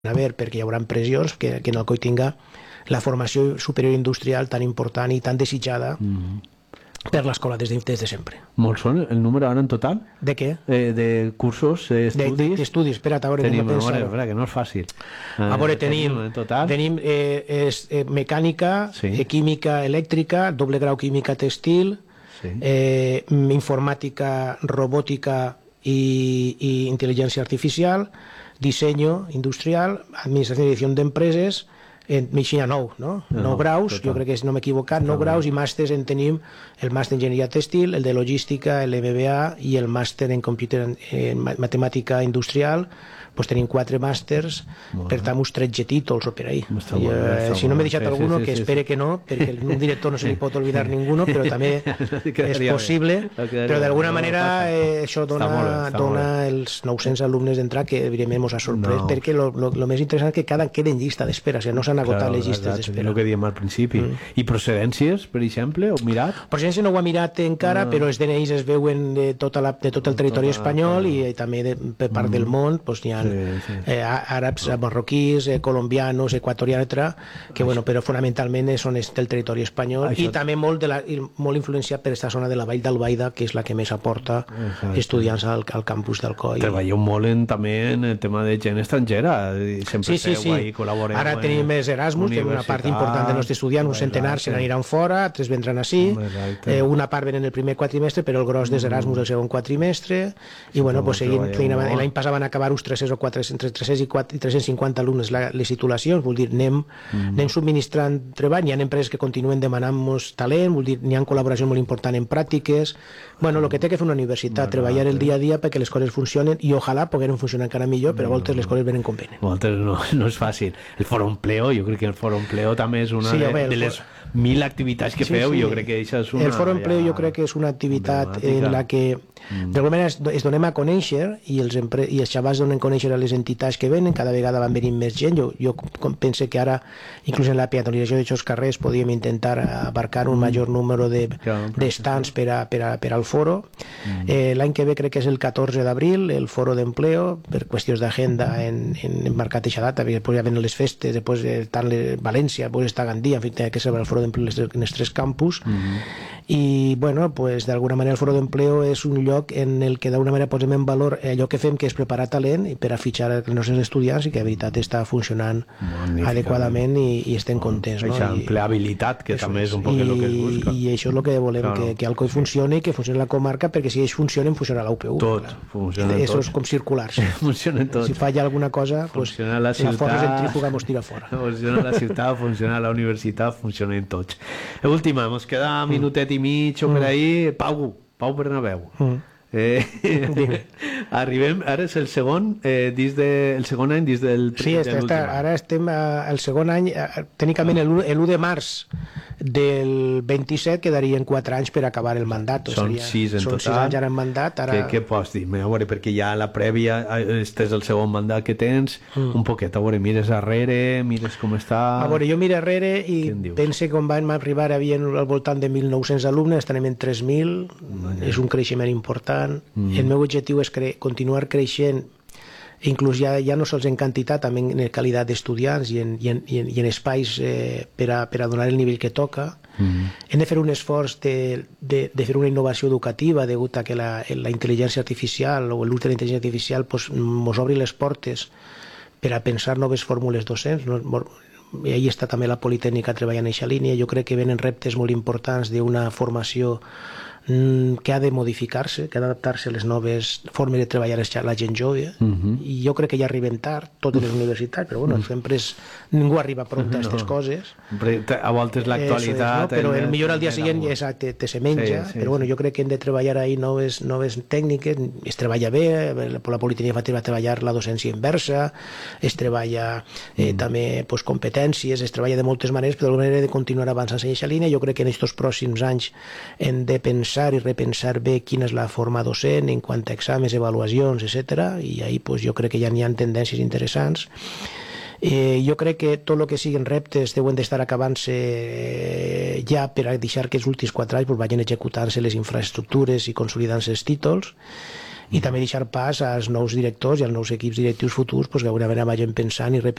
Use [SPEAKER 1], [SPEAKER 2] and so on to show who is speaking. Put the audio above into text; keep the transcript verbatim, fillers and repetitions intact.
[SPEAKER 1] haver, perquè hi haurà pressions que, que en el COI tinga la formació superior industrial tan important i tan desitjada mm. per l'escola des de, des de sempre.
[SPEAKER 2] Molts són el número ara en total?
[SPEAKER 1] De què?
[SPEAKER 2] Eh, de cursos, eh, estudis?
[SPEAKER 1] D'estudis, espera't, a veure,
[SPEAKER 2] tenim,
[SPEAKER 1] que no
[SPEAKER 2] a veure, que no és fàcil.
[SPEAKER 1] A veure, tenim, tenim,
[SPEAKER 2] total?
[SPEAKER 1] tenim eh, és, eh, mecànica, sí. eh, química elèctrica, doble grau química textil, sí. eh, informàtica, robòtica i, i intel·ligència artificial, diseño industrial, administració i direcció d'empreses, en Meixina nou, no? No, nou graus, total. Jo crec que si no m'he equivocat, nou graus i màsters en tenim el màster d'enginyeria textil, el de logística, el M B A i el màster en computer en matemàtica industrial. Pues tenim quatre màsters, bueno. Per tant uns tretze títols o per ahí. I, eh, si no m'he deixat sí, alguno, sí, sí, que sí, espere sí. Que no, perquè un director no se li pot oblidar ninguno, però també és possible, però d'alguna manera eh, això dona, molt, dona els nou-cents alumnes d'entrar que evidentment ens ha sorprès, no. Perquè el més interessant és que cada queda en llista d'espera, o sigui, no s'han agotat claro, les llistes d'espera.
[SPEAKER 2] És el que diem al principi. Mm. I procedències, per exemple, heu mirat?
[SPEAKER 1] Procedències no ho ha mirat encara, no. Però els D N Is es veuen de, tota la, de tot el territori tota, espanyol i, i també de, per part mm. del món, doncs n'hi ha sí, sí. Eh, àrabs, marroquís, eh, colombians, equatorians, que bueno, però fonamentalment són del territori espanyol. Això... i també molt, de la, molt influenciat per aquesta zona de la Vall d'Albaida, que és la que més aporta exacte. Estudiants al, al campus del COI.
[SPEAKER 2] Treballeu molt en, també en el tema de gent estrangera, sempre sí, sí, sí. Ahí col·laboreu.
[SPEAKER 1] Ara tenim més Erasmus, que una part important dels nostres estudiants, un centenar se n'aniran fora, tres vendran així, eh, una part venen el primer quatrimestre, però el gros dels Erasmus el segon quatrimestre, i bueno, pues seguint, l'any passat van acabar uns tres-cents o quatre entre tres-cents i tres-cents cinquanta alumnes les titulacions, vol dir, anem, mm. anem subministrant treball, hi ha empreses que continuen demanant-nos talent, vol dir, n'hi ha col·laboració molt important en pràctiques, bueno, el que té que fer una universitat, bueno, treballar el dia a dia perquè les coses funcionen i ojalà pogueren funcionar encara millor, però a voltes les coses venen com venen.
[SPEAKER 2] A voltes no, no és fàcil. El Fòrum Empleo, jo crec que el Fòrum Empleo també és una sí, de, de les mil activitats que sí, feu, sí. Jo crec que això és una...
[SPEAKER 1] El Fòrum Empleo jo crec que és una activitat en la que mm. d'alguna manera es donem a conèixer i els, empre... i els xavals donen a conèixer a les entitats que venen, cada vegada van venint més gent. Jo, jo pense que ara, inclús en la peatonalització d'aquests carrers, podríem intentar abarcar un major número de, de stands per, a, per, a, per al foro. Mm. Eh, l'any que ve crec que és el catorze d'abril, el foro d'empleo, per qüestions d'agenda en, en, en marcat aquesta data, després ja venen les festes, després tant les, València, després està Gandia, en fi, que ser el foro d'empleo en els tres campus. Mm. I, bueno, pues, d'alguna manera el foro d'empleo és un lloc en el que d'alguna manera posem en valor allò que fem, que és preparar talent per a fitxar els nostres estudiants i que de veritat està funcionant adequadament i, i estem contents.
[SPEAKER 2] Aquesta
[SPEAKER 1] no?
[SPEAKER 2] empleabilitat, que també és un poc el que es busca.
[SPEAKER 1] I això és el que volem, claro. que, que el COI funcioni i que funcioni la comarca, perquè si ells funcionen, funciona l'U P U.
[SPEAKER 2] Tot, funciona tot.
[SPEAKER 1] Això és com circulars.
[SPEAKER 2] Funciona tot.
[SPEAKER 1] Si falla alguna cosa, pues,
[SPEAKER 2] funciona la ciutat,
[SPEAKER 1] la força centrífuga mos tira fora.
[SPEAKER 2] Funciona la ciutat, funciona la universitat, funcionen tots. Última, ens queda minutet i mig o per ahí. Pau, Pau Bernabéu. Mm. Eh, arribem, ara és el segon eh, dins de, el segon any dins del
[SPEAKER 1] sí, de està, ara estem al segon any, tècnicament l'u de març del vint-i-set quedarien quatre anys per acabar el mandat.
[SPEAKER 2] Són seria, sis en
[SPEAKER 1] són
[SPEAKER 2] total.
[SPEAKER 1] Sis anys ara en mandat. Ara...
[SPEAKER 2] Què, què pots dir? A veure, perquè ja la prèvia, este és el segon mandat que tens, mm. un poquet, a veure, mires darrere, mires com està...
[SPEAKER 1] A veure, jo miro darrere i pense que quan vam arribar havia al voltant de mil nou-cents alumnes, estarem en tres mil, mm. és un creixement important. Mm. El meu objectiu és cre continuar creixent, inclús ja, ja no sols en quantitat, també en qualitat d'estudiants i, en, i, en, i, en, i en espais eh, per, a, per a donar el nivell que toca. Mm. Hem de fer un esforç de, de, de fer una innovació educativa degut a que la, la intel·ligència artificial o l'ús de la intel·ligència artificial pues, mos obri les portes per a pensar noves fórmules docents. No? I ahí està també la Politècnica treballant en aquesta línia. Jo crec que venen reptes molt importants d'una formació que ha de modificar-se, que ha d'adaptar-se a les noves formes de treballar la gent jove, uh -huh. i jo crec que ja arribem tard, totes les universitats, però bueno, uh -huh. sempre és, ningú arriba pront a aquestes no. coses.
[SPEAKER 2] A voltes l'actualitat...
[SPEAKER 1] No? Però el millor al dia següent ja te, te se menja, sí, sí, però bueno, jo crec que hem de treballar ahí noves, noves tècniques, es treballa bé, la Politècnica va treballar la docència inversa, es treballa eh, mm. també pues, competències, es treballa de moltes maneres, però d'alguna manera he de continuar avançant en aquesta línia. Jo crec que en aquests pròxims anys hem de pensar i repensar bé quina és la forma docent en quant a exàmens, avaluacions, etcètera. I ahí pues, jo crec que ja n'hi ha tendències interessants. Eh, jo crec que tot el que siguin reptes deuen d'estar acabant-se eh, ja per a deixar que els últims quatre anys pues, vagin executant-se les infraestructures i consolidant-se els títols. i també deixar pas als nous directors i als nous equips directius futurs, pues, que segurament vagin pensant i repensant